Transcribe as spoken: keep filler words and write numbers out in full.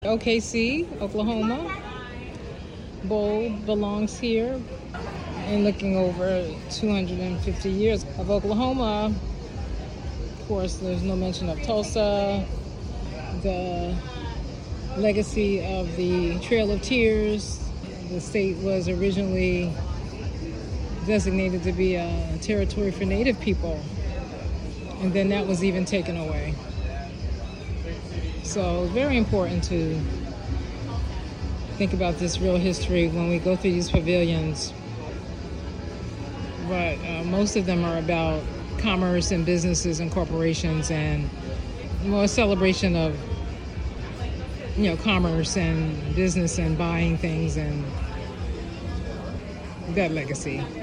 O K C, Oklahoma. Bowl belongs here. And looking over two hundred fifty years of Oklahoma, of course, there's no mention of Tulsa, the legacy of the Trail of Tears. The state was originally designated to be a territory for Native people, and then that was even taken away. So very important to think about this real history when we go through these pavilions. But uh, most of them are about commerce and businesses and corporations, and more a celebration of, you know, commerce and business and buying things and that legacy.